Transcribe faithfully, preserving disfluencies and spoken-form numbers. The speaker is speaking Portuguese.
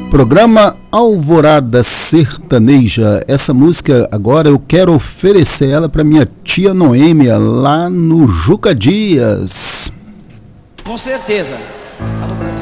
Programa Alvorada Sertaneja. Essa música agora eu quero oferecer ela para minha tia Noêmia lá no Juca Dias. Com certeza. Alô, Brasil.